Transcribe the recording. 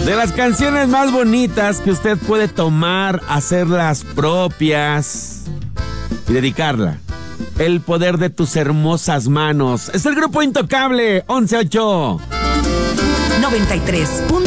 De las canciones más bonitas que usted puede tomar, hacerlas propias y dedicarla. El poder de tus hermosas manos. Es el grupo Intocable, 11.8. 93.7